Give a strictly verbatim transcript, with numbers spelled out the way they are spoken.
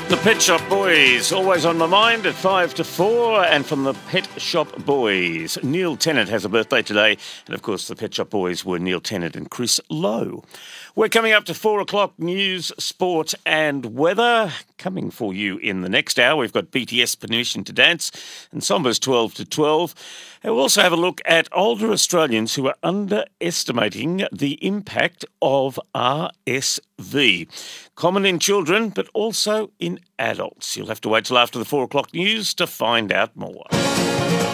The Pet Shop Boys, always on my mind at five to four, and from the Pet Shop Boys, Neil Tennant has a birthday today, and of course the Pet Shop Boys were Neil Tennant and Chris Lowe. We're coming up to four o'clock, news, sport and weather. Coming for you in the next hour, we've got B T S Permission to Dance and Sombra's twelve to twelve. And we'll also have a look at older Australians who are underestimating the impact of R S V. Common in children, but also in adults. You'll have to wait till after the four o'clock news to find out more.